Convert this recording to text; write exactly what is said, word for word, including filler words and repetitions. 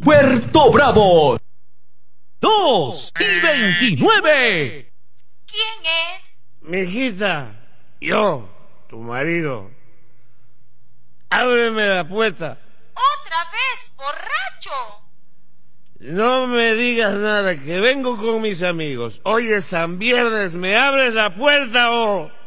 Puerto Bravo. dos y veintinueve. ¿Quién es? Mijita, yo, tu marido. Ábreme la puerta. ¿Otra vez, borracho? No me digas nada, que vengo con mis amigos. Hoy es San Viernes, ¿me abres la puerta o...?